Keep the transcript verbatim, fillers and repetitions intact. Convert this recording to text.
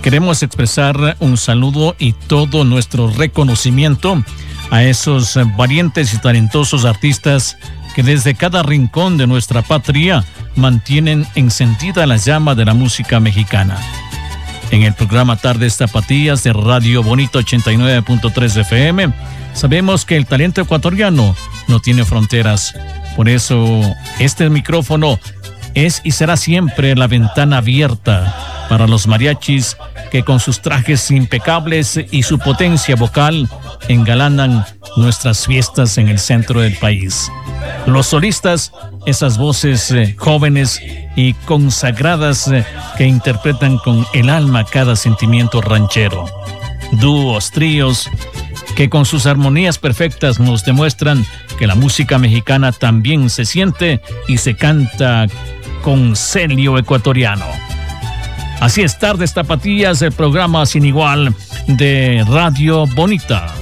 queremos expresar un saludo y todo nuestro reconocimiento a esos valientes y talentosos artistas que desde cada rincón de nuestra patria mantienen encendida la llama de la música mexicana. En el programa Tardes Tapatías de Radio Bonita ochenta y nueve punto tres F M, sabemos que el talento ecuatoriano no tiene fronteras. Por eso, este micrófono es y será siempre la ventana abierta para los mariachis que con sus trajes impecables y su potencia vocal engalanan nuestras fiestas en el centro del país. Los solistas, esas voces eh, jóvenes y consagradas eh, que interpretan con el alma cada sentimiento ranchero. Dúos, tríos, que con sus armonías perfectas nos demuestran que la música mexicana también se siente y se canta con celio ecuatoriano. Así es, Tardes Tapatías, el programa sin igual de Radio Bonita.